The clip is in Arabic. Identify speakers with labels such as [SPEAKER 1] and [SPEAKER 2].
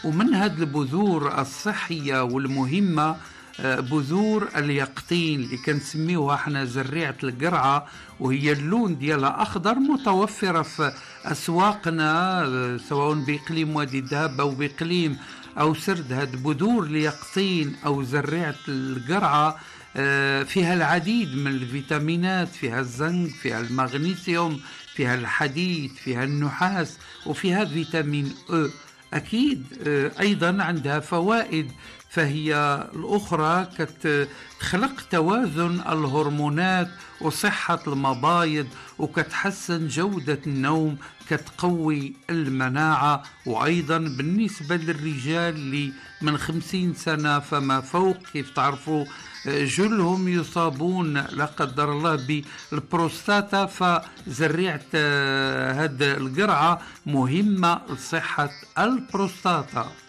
[SPEAKER 1] ومن هذه البذور الصحية والمهمة بذور اليقطين اللي كنسميوها احنا زريعة القرعة، وهي اللون ديالها أخضر، متوفرة في أسواقنا سواء بإقليم وادي الذهب أو بإقليم أو سرد. هاد بذور اليقطين أو زريعة القرعة فيها العديد من الفيتامينات، فيها الزنك، فيها المغنيسيوم، فيها الحديد، فيها النحاس، وفيها فيتامين أ. أكيد أيضا عندها فوائد، فهي الأخرى كتخلق توازن الهرمونات وصحة المبايض، وكتحسن جودة النوم، كتقوي المناعة. وأيضا بالنسبة للرجال اللي من 50 سنة فما فوق، كيف تعرفوا جلهم يصابون لا قدر الله بالبروستاتا، فزريعة هذه القرعة مهمة لصحة البروستاتا.